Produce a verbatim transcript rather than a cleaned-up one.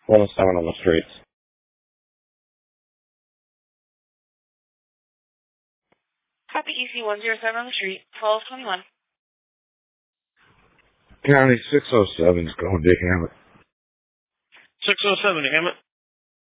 one oh seven on the streets. Copy E C one oh seven on the street, twelve twenty-one. County six oh seven is going to Hammett. six oh seven, Hammett.